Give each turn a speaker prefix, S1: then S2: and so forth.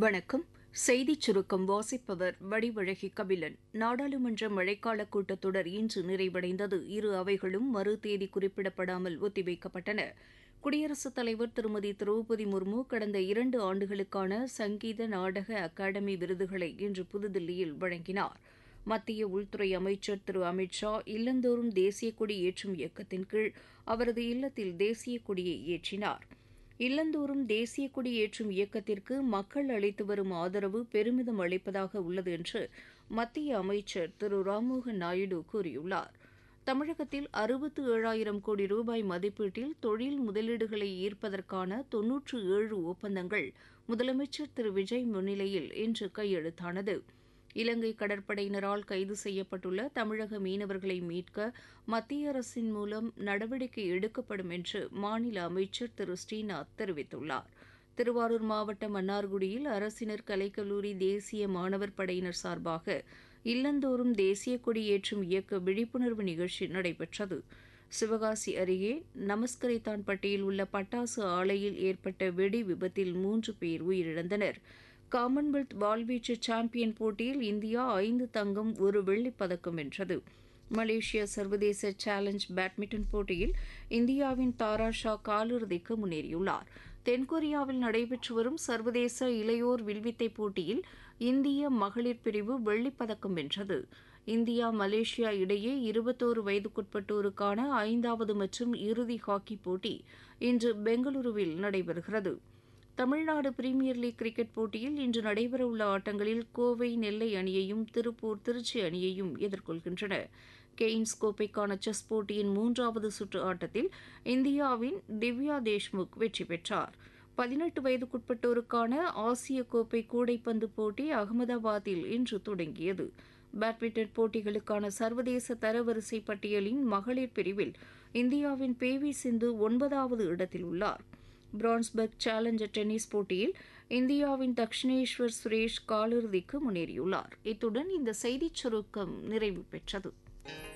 S1: வணக்கம். செய்திச் சுருக்கம் வாசிப்பவர் வடிவழகி கபிலன். நாடாளுமன்ற மழைக்கால கூட்டத்தொடர் இன்று நிறைவடைந்தது. இரு அவைகளும் மறு தேதி குறிப்பிடப்படாமல் ஒத்திவைக்கப்பட்டன. குடியரசுத் தலைவர் திருமதி திரௌபதி முர்மு கடந்த 2 ஆண்டுகளுக்கான சங்கீத நாடக அகாடமி விருதுகளை இன்று புதுதில்லியில் வழங்கினார். மத்திய உள்துறை அமைச்சர் திரு அமித் ஷா இல்லந்தோறும் தேசிய கொடி ஏற்றும் இயக்கத்தின் கீழ் அவரது இல்லத்தில் தேசிய கொடியை ஏற்றினார். இல்லந்தோறும் தேசிய கொடி ஏற்றும் இயக்கத்திற்கு மக்கள் அளித்து வரும் ஆதரவு பெருமிதம் அளிப்பதாக உள்ளது என்று மத்திய அமைச்சர் திரு ராம்மோகன் நாயுடு கூறியுள்ளார். தமிழகத்தில் 67,000 கோடி ரூபாய் மதிப்பீட்டில் தொழில் முதலீடுகளை ஈர்ப்பதற்கான 97 ஒப்பந்தங்கள் முதலமைச்சர் திரு விஜய் முன்னிலையில் இன்று கையெழுத்தானது. இலங்கை கடற்படையினரால் கைது செய்யப்பட்டுள்ள தமிழக மீனவர்களை மீட்க மத்திய அரசின் மூலம் நடவடிக்கை எடுக்கப்படும் என்று மாநில அமைச்சர் திரு ஸ்ரீநாத் தெரிவித்துள்ளார். திருவாரூர் மாவட்டம் மன்னார்குடியில் அரசினர் கலைக்கல்லூரி தேசிய மாணவர் படையினர் சார்பாக இல்லந்தோறும் தேசிய கொடி ஏற்றும் இயக்க விழிப்புணர்வு நிகழ்ச்சி நடைபெற்றது. சிவகாசி அருகே நமஸ்கரைத்தான்பட்டியில் உள்ள பட்டாசு ஆலையில் ஏற்பட்ட வெடி விபத்தில் 3 பேர் உயிரிழந்தனர். காமன்வெல்த் வாள்வீச்சு சாம்பியன் போட்டியில் இந்தியா 5 தங்கம் 1 வெள்ளிப் பதக்கம் வென்றது. மலேசியா சர்வதேச சேலஞ்ச் பேட்மிண்டன் போட்டியில் இந்தியாவின் தாரா ஷா காலிறுதிக்கு முன்னேறியுள்ளார். தென்கொரியாவில் நடைபெற்று வரும் சர்வதேச இளையோர் வில்வித்தை போட்டியில் இந்திய மகளிர் பிரிவு வெள்ளிப் பதக்கம் வென்றது. இந்தியா மலேசியா இடையே 21 வயதுக்குட்பட்டோருக்கான 5வது மற்றும் இறுதி ஹாக்கி போட்டி இன்று பெங்களூருவில் நடைபெறுகிறது. தமிழ்நாடு பிரீமியர் லீக் கிரிக்கெட் போட்டியில் இன்று நடைபெறவுள்ள ஆட்டங்களில் கோவை நெல்லை அணியையும் திருப்பூர் திருச்சி அணியையும் எதிர்கொள்கின்றன. கெய்ன்ஸ் கோப்பைக்கான செஸ் போட்டியின் 3வது சுற்று ஆட்டத்தில் இந்தியாவின் திவ்யா தேஷ்முக் வெற்றி பெற்றார். 18 வயதுக்குட்பட்டோருக்கான ஆசிய கோப்பை கூடைப்பந்து போட்டி அகமதாபாத்தில் இன்று தொடங்கியது. பேட்மிண்டன் போட்டிகளுக்கான சர்வதேச தரவரிசை பட்டியலின் மகளிர் பிரிவில் இந்தியாவின் பி.வி. சிந்து 9வது இடத்தில் உள்ளார். பிரான்ஸ்பர்க் சேலஞ்சர் டென்னிஸ் போட்டியில் இந்தியாவின் தக்ஷினேஸ்வர் சுரேஷ் காலிறுதிக்கு முன்னேறியுள்ளார். இத்துடன் இந்த செய்திச் சுருக்கம் நிறைவு பெற்றது.